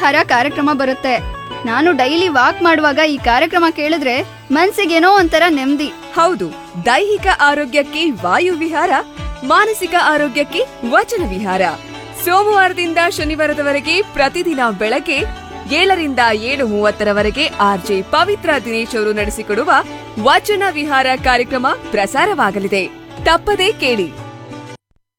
ವಿಹಾರ ಕಾರ್ಯಕ್ರಮ ಬರುತ್ತೆ. ನಾನು ಡೈಲಿ ವಾಕ್ ಮಾಡುವಾಗ ಈ ಕಾರ್ಯಕ್ರಮ ಕೇಳಿದ್ರೆ ಮನ್ಸಿಗೇನೋ ಒಂಥರ ನೆಮ್ಮದಿ. ಹೌದು, ದೈಹಿಕ ಆರೋಗ್ಯಕ್ಕೆ ವಾಯು ವಿಹಾರ, ಮಾನಸಿಕ ಆರೋಗ್ಯಕ್ಕೆ ವಚನ ವಿಹಾರ. ಸೋಮವಾರದಿಂದ ಶನಿವಾರದವರೆಗೆ ಪ್ರತಿದಿನ ಬೆಳಗ್ಗೆ 7ರಿಂದ 7:30 ಆರ್ಜೆ ಪವಿತ್ರ ದಿನೇಶ್ ಅವರು ನಡೆಸಿಕೊಡುವ ವಚನ ವಿಹಾರ ಕಾರ್ಯಕ್ರಮ ಪ್ರಸಾರವಾಗಲಿದೆ. ತಪ್ಪದೇ ಕೇಳಿ.